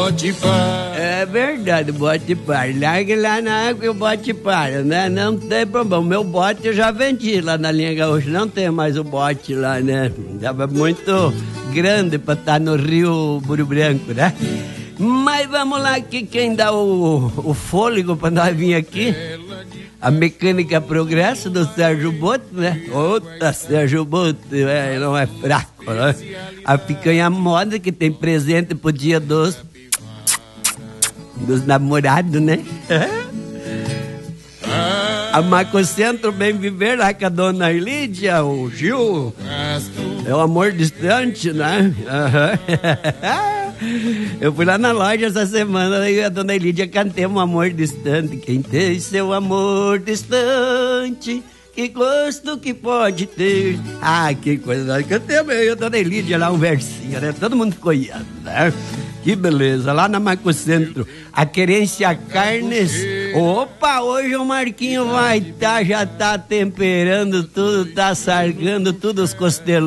bote para. É verdade, o bote para. Largue lá na água e o bote para, né? Não tem problema. O meu bote eu já vendi lá na linha gaúcha. Não tem mais o bote lá, né? Tava muito grande pra estar no Rio Buru Branco, né? Mas vamos lá, que quem dá o fôlego pra nós vir aqui, a Mecânica Progresso do Sérgio Boto, né? Outra Sérgio Boto, não é fraco, né? A picanha moda que tem presente pro dia dos namorados, né? A Macocentro Bem Viver lá com a dona Lídia, o Gil, é o amor distante, né? Eu fui lá na loja essa semana e a dona Lídia cantei um amor distante. Quem tem seu amor distante, que gosto que pode ter. Ah, que coisa. Cantei a dona Lídia lá um versinho, né? Todo mundo conhece, né? Que beleza. Lá na Macocentro, a Querência Carnes. Opa, hoje o Marquinho vai já tá temperando tudo, tá sargando tudo os costelões.